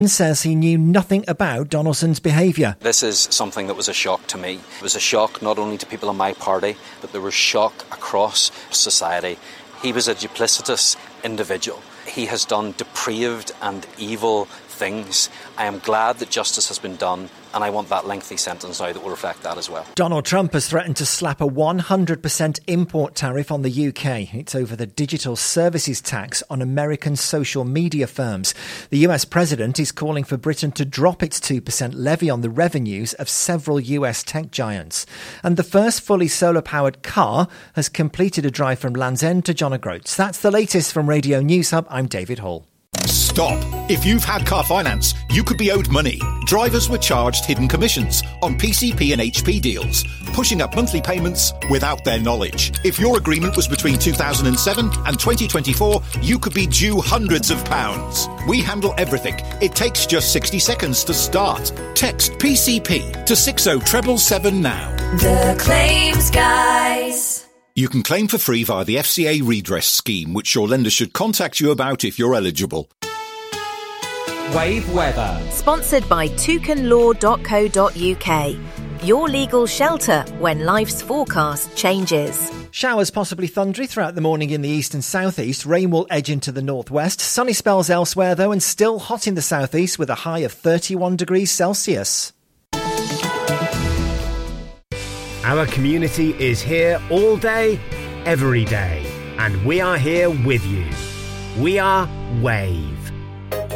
says he knew nothing about Donaldson's behaviour. This is something that was a shock to me. It was a shock not only to people in my party, but there was shock across society. He was a duplicitous individual. He has done depraved and evil things. I am glad that justice has been done, and I want that lengthy sentence now that will reflect that as well. Donald Trump has threatened to slap a 100% import tariff on the UK. It's over the digital services tax on American social media firms. The US president is calling for Britain to drop its 2% levy on the revenues of several US tech giants. And the first fully solar-powered car has completed a drive from Land's End to John O'Groats. That's the latest from Radio News Hub. I'm David Hall. Stop. If you've had car finance, you could be owed money. Drivers were charged hidden commissions on PCP and HP deals, pushing up monthly payments without their knowledge. If your agreement was between 2007 and 2024, you could be due hundreds of pounds. We handle everything. It takes just 60 seconds to start. Text PCP to 60777 now. The Claims Guys. You can claim for free via the FCA redress scheme, which your lender should contact you about if you're eligible. Wave weather. Sponsored by toucanlaw.co.uk. Your legal shelter when life's forecast changes. Showers possibly thundery throughout the morning in the east and southeast. Rain will edge into the northwest. Sunny spells elsewhere though, and still hot in the southeast with a high of 31 degrees Celsius. Our community is here all day, every day, and we are here with you. We are Wave.